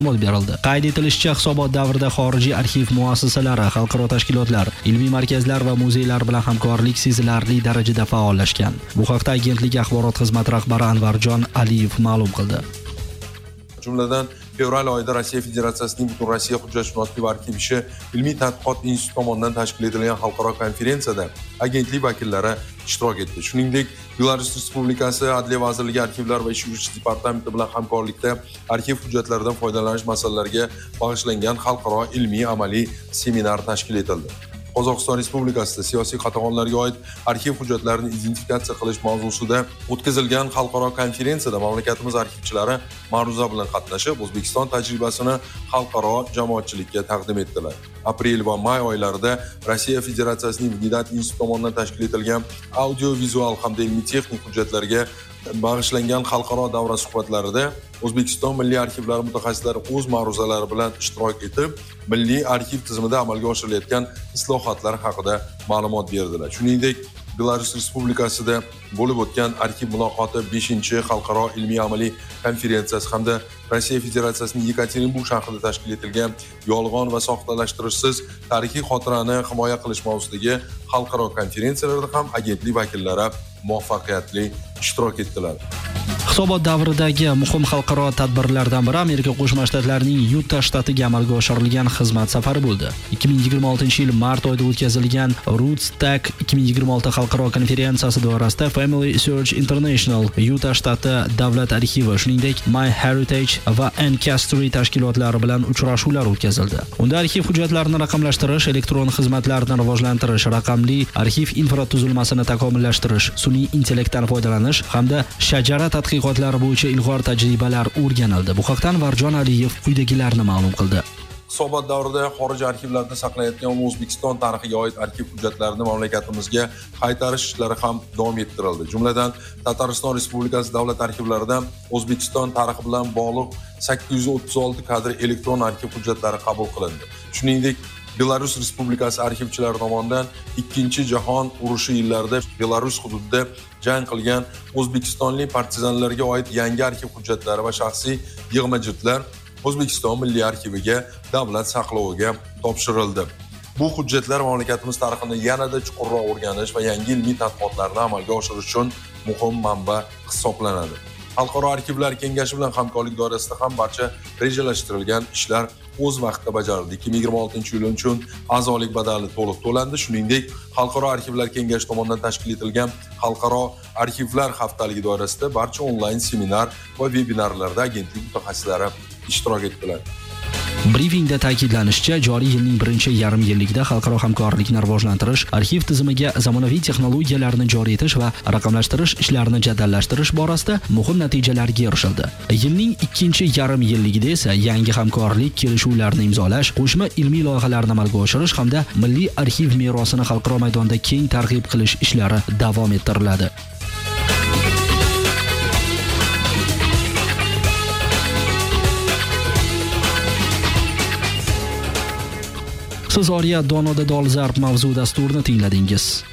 berildi. Qayd etilishicha, hisobot davrida xorijiy arxiv muassasalari, xalqaro tashkilotlar, ilmiy markazlar va muzeylar bilan hamkorlik sezilarli darajada faollashgan. Bu haqda agentlik axborot xizmati rahbari Anvarjon Aliyev ma'lum qildi. Jumladan, fevral oyida Rossiya Federatsiyasining Butun Rossiya hujjatshunoslik va arxiv ishi ilmiy tadqiqot instituti tomonidan tashkil etilgan xalqaro konferensiyada agentlik vakillari ishtirok etdi. Shuningdek, Belarus Respublikasi Adliya vazirligi arxivlar va ish yuritish departamenti bilan hamkorlikda arxiv hujjatlaridan foydalanish masalalariga bag'ishlangan xalqaro ilmiy amaliy seminar tashkil etildi. Qozog'iston Respublikasida siyosiy qatag'onlarga oid arxiv hujjatlarini identifikatsiya qilish mavzusida o'tkazilgan xalqaro konferensiyada mamlakatimiz arxivchilari ma'ruza bilan qatnashib, O'zbekiston tajribasini xalqaro jamoatchilikka taqdim etdilar. Aprel va may oylarida Rossiya Federatsiyasining Vidat instituti tomonidan tashkil etilgan audio-vizual hamda ilmiy-texnik hujjatlarga bag'ishlangan xalqaro davra suhbatlarida O'zbekiston milliy arxivlari mutaxassislari o'z ma'ruzalari bilan ishtirok etib, milliy arxiv tizimida amalga oshirilayotgan islohotlar haqida ma'lumot berdilar. Shuningdek, Belarus Respublikasida bo'lib o'tgan arxiv muloqoti 5-xalqaro ilmiy amaliy konferensiyasi hamda Rossiya Federatsiyasining Yekaterinburg shahrida tashkil etilgan yolg'on va soxtalashtirishsiz tarixiy xotirani himoya qilish mavzusidagi xalqaro konferensiyalarda ham agentlik vakillari muvaffaqiyatli ishtirok etdilar. Hisobot davridagi muhim xalqaro tadbirlardan biri Amerika Qo'shma Shtatlarining Yuta shtatiga amalga oshirilgan xizmat safari bo'ldi. 2026-yil mart oyida o'tkazilgan Roots Tech 2026 xalqaro konferensiyasi doirasida Family Search International Yuta shtati davlat arxivi, shuningdek My Heritage va Ancestry tashkilotlari bilan uchrashuvlar o'tkazildi. Unda arxiv hujjatlarini raqamlashtirish, elektron xizmatlarni rivojlantirish, raqamli arxiv infratuzilmasini takomillashtirish, sun'iy intellektdan foydalanish hamda shajara tadqiqotlari bo'yicha ilg'or tajribalar o'rganildi. Bu haqda Anvarjon Aliyev quyidagilarni ma'lum qildi. Hisobot davrida xorij arxivlarida saqlanayotgan O'zbekiston tarixiga oid arxiv hujjatlarini mamlakatimizga qaytarish ishlari ham davom ettirildi. Jumladan, Tatariston Respublikasi davlat arxivlaridan O'zbekiston tarixi bilan bog'liq 836 kadr elektron arxiv hujjatlari qabul qilindi. Shuningdek, Belarus Respublikasi arxivchilari tomonidan 2-jahon urushi yillarida Belarus hududida jang qilgan o'zbekistonlik partizanlarga oid yangi arxiv hujjatlari va shaxsiy yig'ma-jildlar O'zbekiston Milliy arxiviga davlat saqloviga topshirildi. Bu hujjatlar mamlakatimiz tarixini yanada chuqurroq o'rganish va yangi ilmiy tadqiqotlarni amalga oshirish uchun muhim manba hisoblanadi. Xalqaro arxivlar kengashi bilan hamkorlik doirasida ham barcha rejalashtirilgan ishlar o'z vaqtida bajarildi. 2026-yil uchun a'zolik badali to'liq to'landi. Shuningdek, Xalqaro arxivlar kengashi tomonidan tashkil etilgan Xalqaro arxivlar haftaligi doirasida barcha onlayn seminar va vebinarlarda agentlik mutaxassislari ishtirok etdilar. Briefingda ta'kidlanishicha, joriy yilning birinchi yarim yilligida xalqaro hamkorlikni rivojlantirish, arxiv tizimiga zamonaviy texnologiyalarni joriy etish va raqamlashtirish ishlarini jadallashtirish borasida muhim natijalarga erishildi. Yilning ikkinchi yarim yilligida esa yangi hamkorlik kelishuvlarini imzolash, qo'shma ilmiy loyihalarni amalga oshirish hamda milliy arxiv merosini xalqaro maydonda keng targ'ib qilish ishlari davom ettiriladi. Siz Oriya Donoda Dolzarb mavzu dasturini tingladingiz.